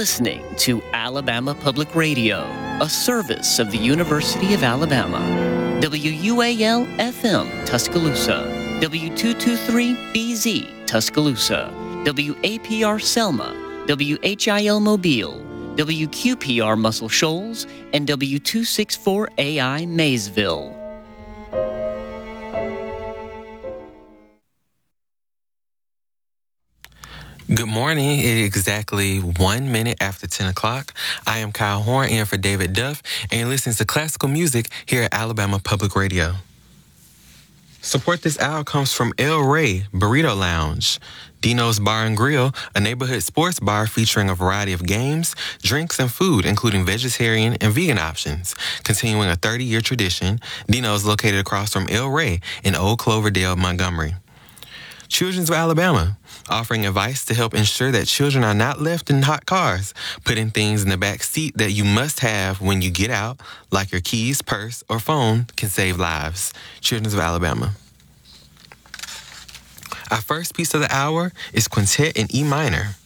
listening to Alabama Public Radio, a service of the University of Alabama. WUAL-FM Tuscaloosa, W223BZ Tuscaloosa, WAPR Selma, WHIL Mobile, WQPR Muscle Shoals, and W264AI Maysville. Good morning. It is exactly 1 minute after 10 o'clock. I am Kyle Horn in for David Duff, and you're listening to classical music here at Alabama Public Radio. Support this hour comes from El Rey Burrito Lounge, Dino's Bar and Grill, a neighborhood sports bar featuring a variety of games, drinks, and food, including vegetarian and vegan options. Continuing a 30-year tradition, Dino's located across from El Rey in Old Cloverdale, Montgomery. Children's of Alabama, offering advice to help ensure that children are not left in hot cars, putting things in the back seat that you must have when you get out, like your keys, purse, or phone, can save lives. Children's of Alabama. Our first piece of the hour is Quintet in E minor.